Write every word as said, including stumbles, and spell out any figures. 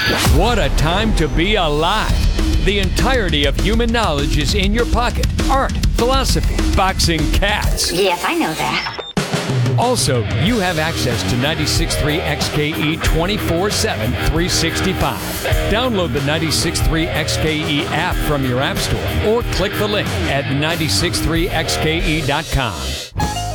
What a time to be alive. The entirety of human knowledge is in your pocket. Art, philosophy, boxing, cats. Yes, I know that. Also, you have access to ninety-six point three X K E twenty-four seven, three sixty-five. Download the ninety-six point three X K E app from your app store or click the link at nine six three X K E dot com.